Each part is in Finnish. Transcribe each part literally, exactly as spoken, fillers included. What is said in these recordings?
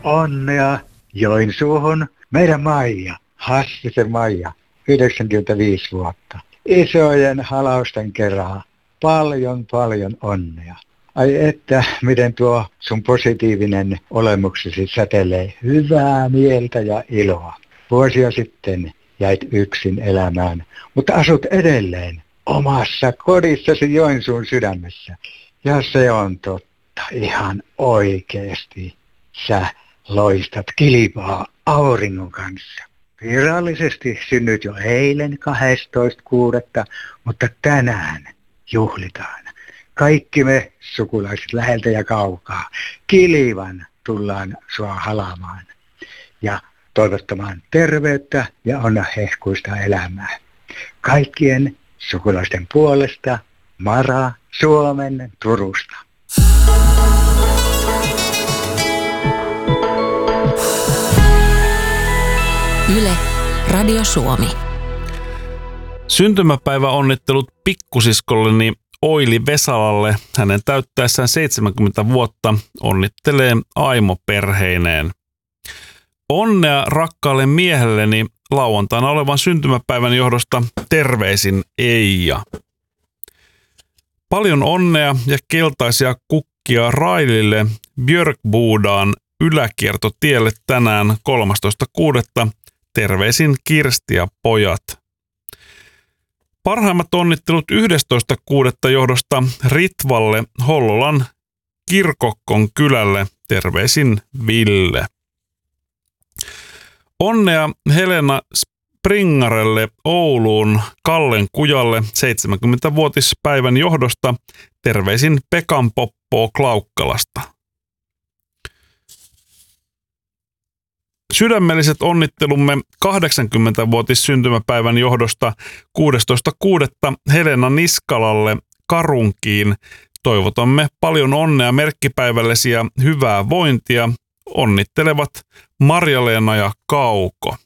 onnea Joensuuhun. Meidän Maija, Hassisen Maija, yhdeksänkymmentäviisi vuotta. Isojen halausten kerran. Paljon, paljon onnea. Ai että, miten tuo sun positiivinen olemuksesi säteilee hyvää mieltä ja iloa. Vuosia sitten jäit yksin elämään, mutta asut edelleen omassa kodissasi Joensuun sydämessä. Ja se on totta, ihan oikeasti. Sä loistat kilpaa auringon kanssa. Virallisesti synnyt jo eilen kahdestoista kuudetta, mutta tänään juhlitaan. Kaikki me sukulaiset läheltä ja kaukaa Kilivan tullaan sua halamaan ja toivottamaan terveyttä ja onnahehkuista elämää. Kaikkien sukulaisten puolesta Mara Suomen Turusta. Yle, Radio Suomi. Syntymäpäiväonnittelut pikkusiskolleni Oili Vesalalle. Hänen täyttäessään seitsemänkymmentä vuotta onnittelee Aimo perheineen. Onnea rakkaalle miehelleni lauantaina olevan syntymäpäivän johdosta, terveisin Eija. Paljon onnea ja keltaisia kukkia Railille Björkbudaan yläkiertotielle tänään kolmastoista kuudetta Terveisin Kirsti ja pojat. Parhaimmat onnittelut yhdestoista kuudetta johdosta Ritvalle Hollolan Kirkokkon kylälle. Terveisin Ville. Onnea Helena Springarelle Ouluun Kallen kujalle seitsemänkymmentävuotispäivän johdosta. Terveisin Pekan Poppoo Klaukkalasta. Sydämelliset onnittelumme kahdeksankymmentävuotis syntymäpäivän johdosta kuudestoista kuudetta Helena Niskalalle Karunkiin. Toivotamme paljon onnea merkkipäivällesi ja hyvää vointia. Onnittelevat Marja-Leena ja Kauko.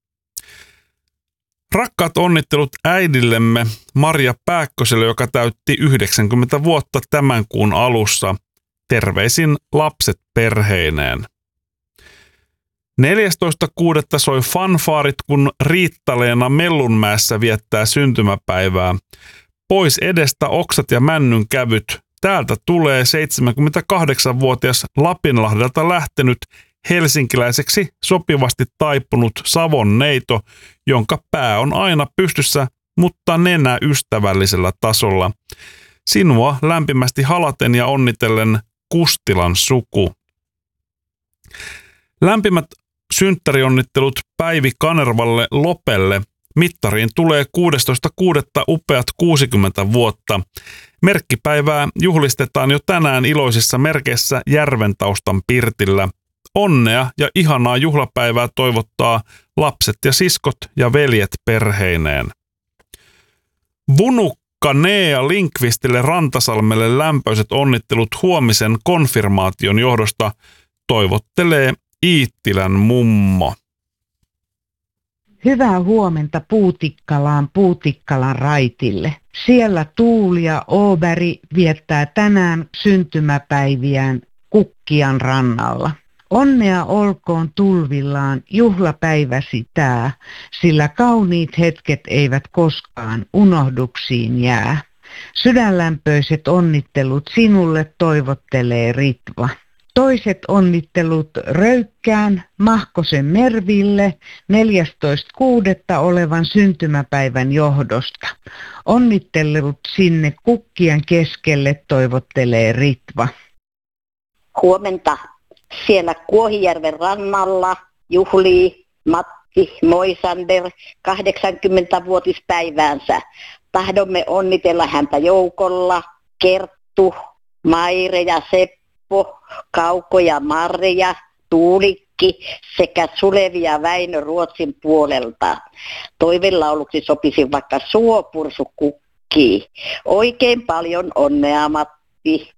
Rakkaat onnittelut äidillemme Marja Pääkköselle, joka täytti yhdeksänkymmentä vuotta tämän kuun alussa. Terveisin lapset perheineen. neljästoista kuudetta soi fanfaarit, kun Riitta-Leena Mellunmäessä viettää syntymäpäivää. Pois edestä oksat ja männyn kävyt. Täältä tulee seitsemänkymmentäkahdeksanvuotias Lapinlahdelta lähtenyt helsinkiläiseksi sopivasti taipunut Savon neito, jonka pää on aina pystyssä, mutta nenä ystävällisellä tasolla. Sinua lämpimästi halaten ja onnitellen Kustilan suku. Lämpimät synttärionnittelut Päivi Kanervalle Lopelle. Mittariin tulee kuudestoista kuudetta upeat kuusikymmentä vuotta. Merkkipäivää juhlistetaan jo tänään iloisissa merkeissä Järventaustan pirtillä. Onnea ja ihanaa juhlapäivää toivottaa lapset ja siskot ja veljet perheineen. Vunukka Nea Linkvistille Rantasalmelle lämpöiset onnittelut huomisen konfirmaation johdosta toivottelee Iittilän mummo. Hyvää huomenta Puutikkalaan Puutikkalan raitille. Siellä Tuuli ja Åberg viettää tänään syntymäpäiviään Kukkian rannalla. Onnea olkoon tulvillaan juhlapäiväsi tää, sillä kauniit hetket eivät koskaan unohduksiin jää. Sydänlämpöiset onnittelut sinulle toivottelee Ritva. Toiset onnittelut Röykkään Mahkosen Merville neljästoista kuudetta olevan syntymäpäivän johdosta. Onnittelut sinne kukkien keskelle toivottelee Ritva. Huomenta. Siellä Kuohijärven rannalla juhlii Matti Moisander kahdeksankymmentävuotispäiväänsä. Tahdomme onnitella häntä joukolla Kerttu, Maire ja Seppo, Kauko ja Marja, Tuulikki sekä Sulevi ja Väinö Ruotsin puolelta. Toivelauluksi sopisi vaikka Suopursu kukkii. Oikein paljon onnea Matti.